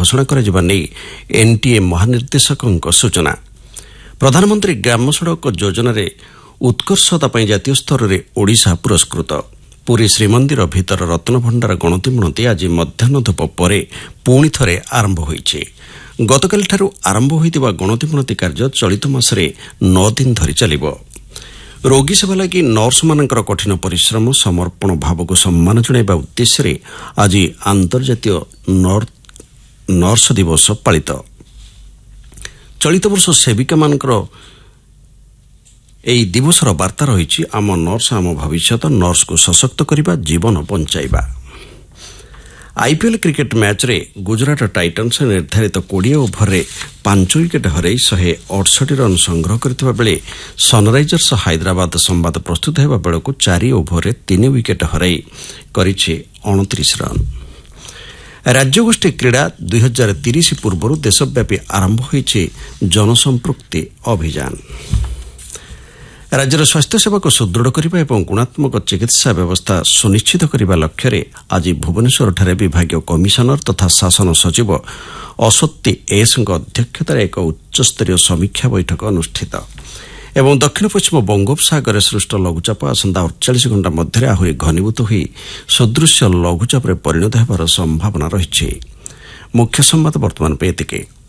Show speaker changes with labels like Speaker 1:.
Speaker 1: ଘୋଷଣା କରାଯିବା ନେଇ ଏନ୍ଟିଏ ମହାନିର୍ଦ୍ଦେଶକଙ୍କ ସୂଚନା। ପ୍ରଧାନମନ୍ତ୍ରୀ ଗ୍ରାମ ସଡ଼କ ଯୋଜନାରେ ଉତ୍କର୍ଷତା ପାଇଁ ଜାତୀୟ ସ୍ତରରେ ଓଡ଼ିଶା ପୁରସ୍କୃତ। ପୁରୀ ଶ୍ରୀମନ୍ଦିର ଭିତର ରତ୍ନଭଣ୍ଡାର ଗଣତିମଣତି ଆଜି ମଧ୍ୟାହ୍ନ ଧୂପ ପରେ ପୁଣି ଥରେ ଆରମ୍ଭ ହୋଇଛି। ଗତକାଲିଠାରୁ ଆରମ୍ଭ ହୋଇଥିବା ଗଣତିମଣତି କାର୍ଯ୍ୟ ଚଳିତ ମାସରେ 9 ଦିନ ଧରି ଚାଲିବ। ରୋଗୀ ସେବା ଲାଗି ନର୍ସମାନଙ୍କର କଠିନ ପରିଶ୍ରମ ସମର୍ପଣ ଭାବକୁ ସମ୍ମାନ ଜଣାଇବା ଉଦ୍ଦେଶ୍ୟରେ ଆଜି ଆନ୍ତର୍ଜାତୀୟ ନର୍ସ ଦିବସ ପାଳିତ। ଚଳିତ ବର୍ଷ ସେବିକାମାନଙ୍କର ଏହି ଦିବସର ବାର୍ତ୍ତା ରହିଛି, ଆମ ନର୍ସ ଆମ ଭବିଷ୍ୟତ, ନର୍ସକୁ ସଶକ୍ତ କରିବା, ଜୀବନ ବଞ୍ଚାଇବା। ଆଇପିଏଲ୍ କ୍ରିକେଟ୍ ମ୍ୟାଚ୍ରେ ଗୁଜରାଟ ଟାଇଟନ୍ସ ନିର୍ଦ୍ଧାରିତ 20 ଓଭରରେ 5 ୱିକେଟ୍ ହରାଇ 168 ରନ୍ ସଂଗ୍ରହ କରିଥିବା ବେଳେ ସନ୍ରାଇଜର୍ସ ହାଇଦ୍ରାବାଦ ସମ୍ବାଦ ପ୍ରସ୍ତୁତ ହେବା ବେଳକୁ 4 ଓଭରରେ 3 ୱିକେଟ୍ ହରାଇ କରିଛି 29 ରନ୍। ରାଜ୍ୟଗୋଷ୍ଠୀ କ୍ରୀଡ଼ା 2030 ପୂର୍ବରୁ ଦେଶବ୍ୟାପୀ ଆରମ୍ଭ ହୋଇଛି ଜନସମ୍ପୃକ୍ତି ଅଭିଯାନ। ରାଜ୍ୟର ସ୍ୱାସ୍ଥ୍ୟସେବାକୁ ସୁଦୃଢ଼ କରିବା ଏବଂ ଗୁଣାତ୍ମକ ଚିକିତ୍ସା ବ୍ୟବସ୍ଥା ସୁନିଶ୍ଚିତ କରିବା ଲକ୍ଷ୍ୟରେ ଆଜି ଭୁବନେଶ୍ୱରଠାରେ ବିଭାଗୀୟ କମିଶନର ତଥା ଶାସନ ସଚିବ ଅଶ୍ୱତୀ ଏସ୍ଙ୍କ ଅଧ୍ୟକ୍ଷତାରେ ଏକ ଉଚ୍ଚସ୍ତରୀୟ ସମୀକ୍ଷା ବୈଠକ ଅନୁଷ୍ଠିତ ଏବଂ ଦକ୍ଷିଣ ପଶ୍ଚିମ ବଙ୍ଗୋପସାଗରରେ ସୃଷ୍ଟ ଲଘୁଚାପ ଆସନ୍ତା 48 ଘଣ୍ଟା ମଧ୍ୟରେ ଆହୁରି ଘନୀଭୂତ ହୋଇ ସଦୃଶ୍ୟ ଲଘୁଚାପରେ ପରିଣତ ହେବାର ସମ୍ଭାବନା ରହିଛି। ମୁଖ୍ୟ ସମ୍ବାଦ ବର୍ତ୍ତମାନ ପାଇଁ ଏତିକି।